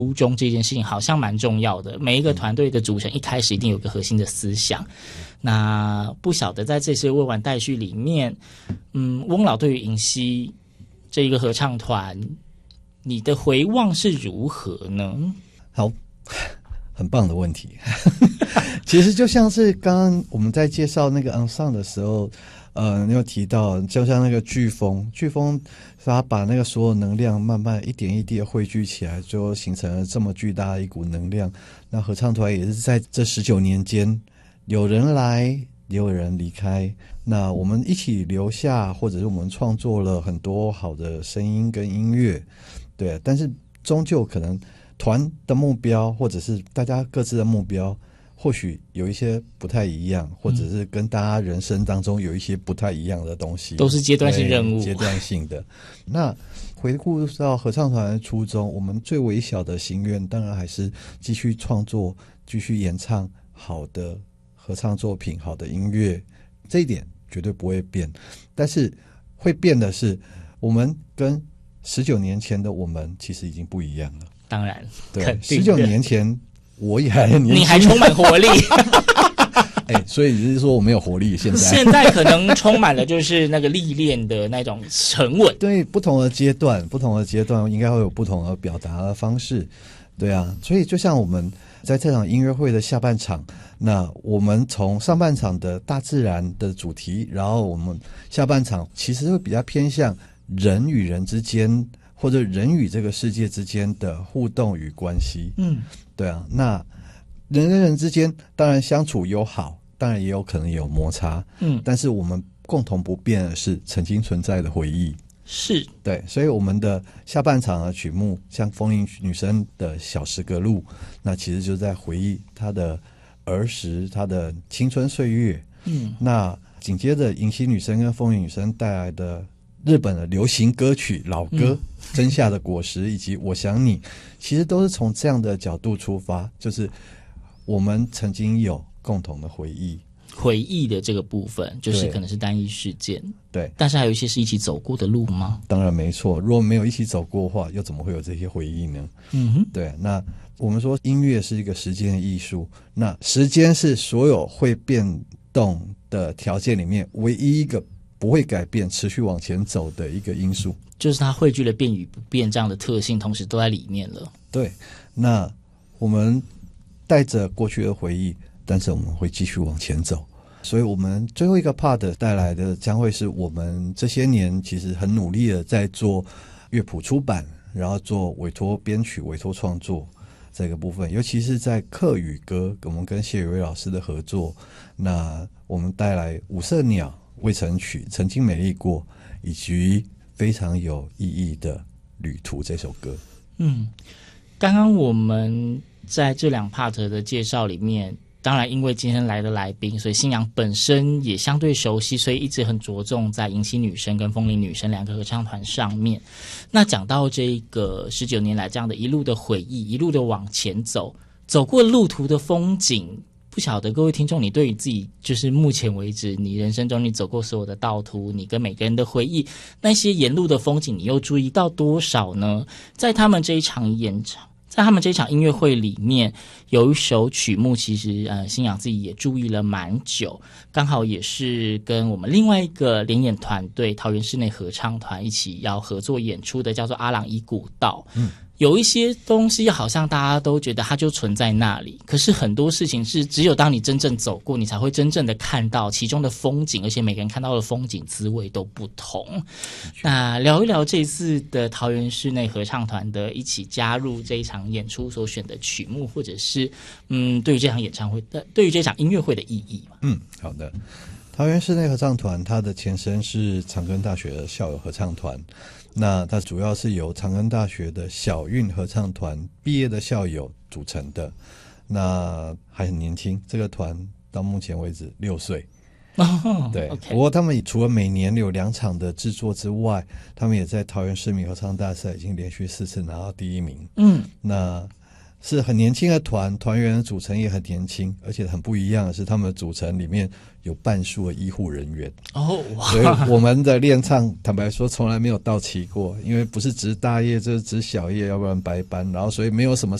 初衷这件事情好像蛮重要的。每一个团队的组成一开始一定有个核心的思想。那不晓得在这些未完待续里面，翁老对于银溪这一个合唱团，你的回望是如何呢？ 好，很棒的问题。其实就像是刚刚我们在介绍那个 ensemble 的时候，你有提到，就像那个飓风，它把那个所有能量慢慢一点一滴的汇聚起来，最后形成了这么巨大的一股能量。那合唱团也是在这19年间，有人来，也有人离开。那我们一起留下，或者是我们创作了很多好的声音跟音乐，对。但是终究可能团的目标，或者是大家各自的目标，或许有一些不太一样，或者是跟大家人生当中有一些不太一样的东西， 都是阶段性任务， 阶段性的。那回顾到合唱团的初衷，我们最微小的心愿，当然还是继续创作，继续演唱好的合唱作品，好的音乐，这一点绝对不会变。但是会变的是，我们跟19年前的我们其实已经不一样了。 当然， 对，19年前我也还很年轻， 你还充满活力。 所以你是说我没有活力？ 现在可能充满了就是那个历练的那种沉稳。 对，不同的阶段应该会有不同的表达的方式。对啊，所以就像我们在这场音乐会的下半场，那我们从上半场的大自然的主题，然后我们下半场其实会比较偏向人与人之间，或者人与这个世界之间的互动与关系。对啊，那人跟人之间当然相处有好，当然也有可能有摩擦，但是我们共同不变的是曾经存在的回忆。 是， 对，所以我们的下半场的曲目，像风铃女生的小石格路，那其实就在回忆她的儿时，她的青春岁月。那紧接着银溪女生跟风铃女生带来的日本的流行歌曲老歌，真夏的果实以及我想你，其实都是从这样的角度出发，就是我们曾经有共同的回忆的这个部分，就是可能是单一事件， 对， 但是还有一些是一起走过的路吗？ 当然没错，如果没有一起走过的话，又怎么会有这些回忆呢？对。那我们说音乐是一个时间的艺术，那时间是所有会变动的条件里面唯一一个不会改变、持续往前走的一个因素， 就是它汇聚了变与不变这样的特性，同时都在里面了。 对，那我们带着过去的回忆，但是我们会继续往前走。所以我们最后一个 part 带来的将会是我们这些年其实很努力的在做乐谱出版，然后做委托编曲、委托创作这个部分，尤其是在客语歌，我们跟谢宇威老师的合作，那我们带来五色鸟、未曾曲、曾经美丽过，以及非常有意义的旅途这首歌。 刚刚我们在这两 part 的介绍里面，当然因为今天来的来宾，所以新娘本身也相对熟悉，所以一直很着重在银溪女生跟风铃女生两个合唱团上面。那讲到这个19年来这样的一路的回忆，一路的往前走过路途的风景，不晓得各位听众，你对于自己就是目前为止你人生中你走过所有的道途，你跟每个人的回忆，那些沿路的风景，你又注意到多少呢？在他们这一场音乐会里面，有一首曲目，其实新娘自己也注意了蛮久，刚好也是跟我们另外一个联演团队桃园室内合唱团一起要合作演出的，叫做阿朗伊古道。有一些东西好像大家都觉得它就存在那里，可是很多事情是只有当你真正走过，你才会真正的看到其中的风景，而且每个人看到的风景滋味都不同。那聊一聊这次的桃园室内合唱团的一起加入这一场演出所选的曲目，或者是对于这场演唱会的，对于这场音乐会的意义嘛。 好的。桃园室内合唱团它的前身是长庚大学的校友合唱团，那它主要是由长庚大学的小韵合唱团毕业的校友组成的，那还很年轻，这个团到目前为止6岁。对，不过他们除了每年有2场的制作之外，他们也在桃园市民合唱大赛已经连续4次拿到第1名。那是很年轻的团员的组成也很年轻，而且很不一样的是，他们的组成里面有半数的医护人员。 哦，哇！ 所以我们的练唱，坦白说从来没有到齐过，因为不是值大夜就是值小夜，要不然白班，然后所以没有什么